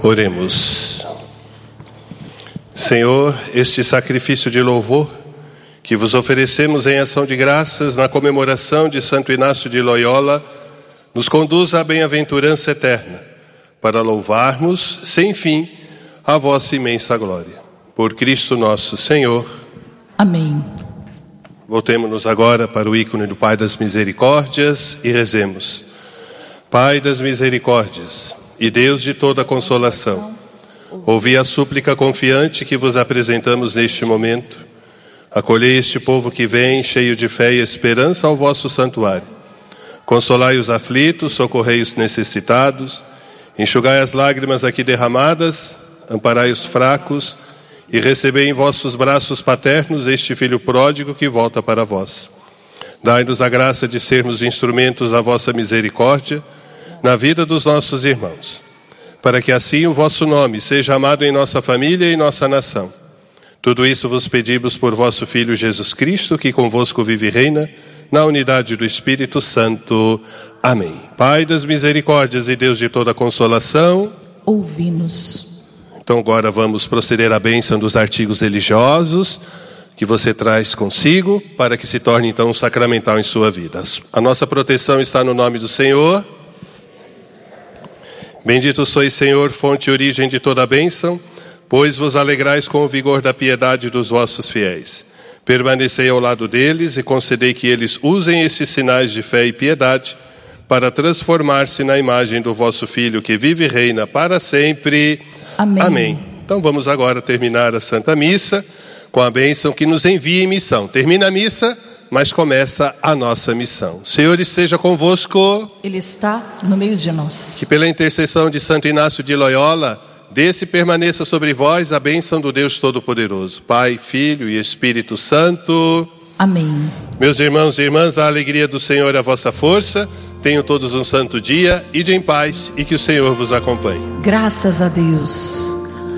Oremos. Senhor, este sacrifício de louvor que vos oferecemos em ação de graças na comemoração de Santo Inácio de Loyola, nos conduz à bem-aventurança eterna, para louvarmos, sem fim, a vossa imensa glória. Por Cristo nosso Senhor. Amém. Voltemo-nos agora para o ícone do Pai das Misericórdias e rezemos. Pai das Misericórdias e Deus de toda consolação, ouvi a súplica confiante que vos apresentamos neste momento. Acolhei este povo que vem, cheio de fé e esperança, ao vosso santuário. Consolai os aflitos, socorrei os necessitados, enxugai as lágrimas aqui derramadas, amparai os fracos e recebei em vossos braços paternos este filho pródigo que volta para vós. Dai-nos a graça de sermos instrumentos da vossa misericórdia na vida dos nossos irmãos, para que assim o vosso nome seja amado em nossa família e nossa nação. Tudo isso vos pedimos por vosso Filho Jesus Cristo, que convosco vive e reina, na unidade do Espírito Santo. Amém. Pai das misericórdias e Deus de toda consolação, ouvi-nos. Então agora vamos proceder à bênção dos artigos religiosos que você traz consigo, para que se torne então sacramental em sua vida. A nossa proteção está no nome do Senhor. Bendito sois, Senhor, fonte e origem de toda a bênção, pois vos alegrais com o vigor da piedade dos vossos fiéis. Permanecei ao lado deles e concedei que eles usem esses sinais de fé e piedade para transformar-se na imagem do vosso Filho, que vive e reina para sempre. Amém. Amém. Então vamos agora terminar a Santa Missa com a bênção que nos envia em missão. Termina a missa, mas começa a nossa missão. O Senhor esteja convosco. Ele está no meio de nós. Que pela intercessão de Santo Inácio de Loyola, desce e permaneça sobre vós a bênção do Deus Todo-Poderoso, Pai, Filho e Espírito Santo. Amém. Meus irmãos e irmãs, a alegria do Senhor é a vossa força. Tenham todos um santo dia, ide em paz e que o Senhor vos acompanhe. Graças a Deus.